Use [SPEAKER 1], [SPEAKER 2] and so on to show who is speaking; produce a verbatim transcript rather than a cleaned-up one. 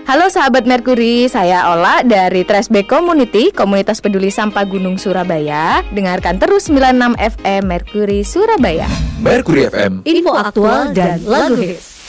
[SPEAKER 1] Halo sahabat Merkuri, saya Ola dari Trashback Community, komunitas peduli sampah Gunung Surabaya. Dengarkan terus sembilan puluh enam F M Merkuri Surabaya.
[SPEAKER 2] Merkuri F M,
[SPEAKER 3] info aktual dan lagu hits.